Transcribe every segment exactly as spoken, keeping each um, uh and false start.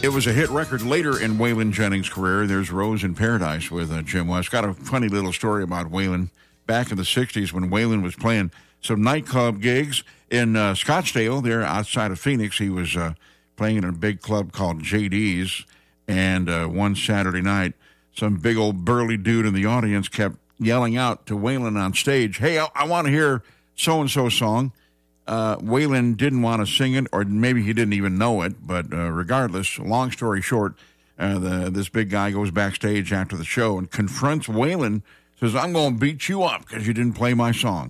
It was a hit record later in Waylon Jennings' career. There's Rose in Paradise with uh, Jim West. Got a funny little story about Waylon back in the sixties when Waylon was playing some nightclub gigs in uh, Scottsdale, there outside of Phoenix. He was uh, playing in a big club called J D's, and uh, one Saturday night, some big old burly dude in the audience kept yelling out to Waylon on stage, "Hey, I, I want to hear so-and-so song." Uh, Waylon didn't want to sing it, or maybe he didn't even know it, but uh, regardless, long story short, uh, the, this big guy goes backstage after the show and confronts Waylon, says, "I'm going to beat you up because you didn't play my song."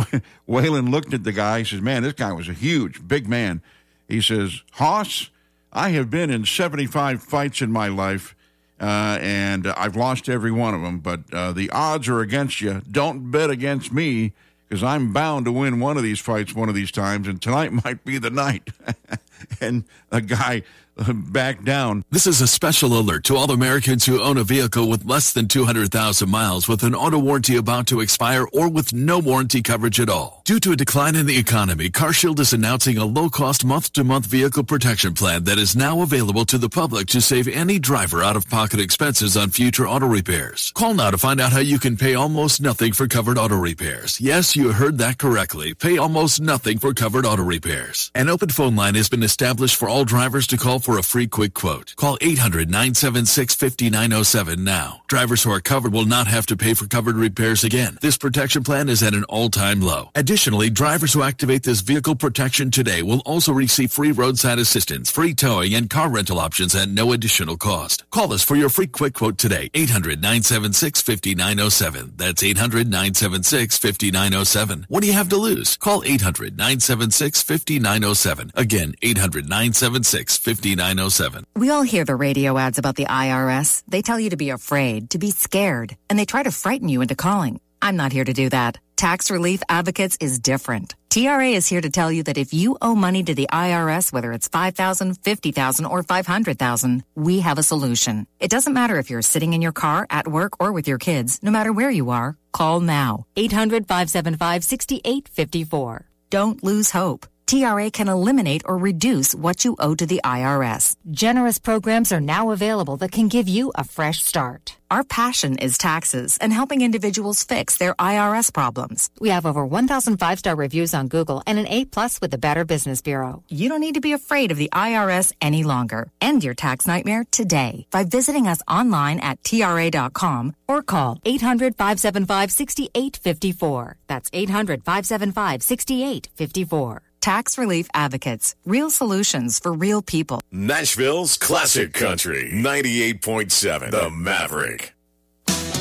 Waylon looked at the guy, he says, "Man, this guy was a huge, big man." He says, "Hoss, I have been in seventy-five fights in my life, uh, and I've lost every one of them, but uh, the odds are against you. Don't bet against me, because I'm bound to win one of these fights one of these times, and tonight might be the night." And a guy uh, backed down. This is a special alert to all Americans who own a vehicle with less than two hundred thousand miles with an auto warranty about to expire or with no warranty coverage at all. Due to a decline in the economy, CarShield is announcing a low-cost month-to-month vehicle protection plan that is now available to the public to save any driver out-of-pocket expenses on future auto repairs. Call now to find out how you can pay almost nothing for covered auto repairs. Yes, you heard that correctly. Pay almost nothing for covered auto repairs. An open phone line has been established for all drivers to call for a free quick quote. Call eight hundred, nine seven six, five nine zero seven now. Drivers who are covered will not have to pay for covered repairs again. This protection plan is at an all-time low. Additionally, drivers who activate this vehicle protection today will also receive free roadside assistance, free towing, and car rental options at no additional cost. Call us for your free quick quote today. eight hundred, nine seven six, five nine zero seven. That's eight hundred, nine seven six, five nine zero seven. What do you have to lose? Call eight hundred, nine seven six, five nine zero seven. Again, eight hundred, nine seven six, five nine zero seven. We all hear the radio ads about the I R S. They tell you to be afraid, to be scared, and they try to frighten you into calling. I'm not here to do that. Tax Relief Advocates is different. T R A is here to tell you that if you owe money to the I R S, whether it's five thousand dollars, fifty thousand dollars, or five hundred thousand dollars, we have a solution. It doesn't matter if you're sitting in your car, at work, or with your kids. No matter where you are, call now. eight hundred, five seven five, six eight five four. Don't lose hope. T R A can eliminate or reduce what you owe to the I R S. Generous programs are now available that can give you a fresh start. Our passion is taxes and helping individuals fix their I R S problems. We have over one thousand five-star reviews on Google and an A plus with the Better Business Bureau. You don't need to be afraid of the I R S any longer. End your tax nightmare today by visiting us online at T R A dot com or call eight hundred, five seven five, six eight five four. That's eight hundred, five seven five, six eight five four. Tax Relief Advocates. Real solutions for real people. Nashville's Classic Country, ninety-eight point seven, The Maverick.